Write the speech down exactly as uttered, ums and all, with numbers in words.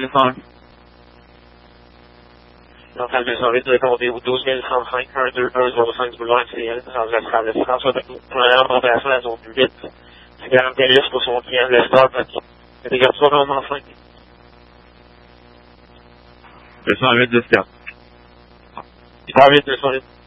deux cent un. Centrale deux cent huit, répondez-vous douze mille cent cinq, un deux un zéro cinq boulevard M C L, Transversal de François Bacot. Première remplacement à la zone huit. C'est Garant Pérus pour son client, Lester Bacot. C'est déjà trois cent cinq. deux cent huit, dix quatre. deux cent huit, deux cent huit.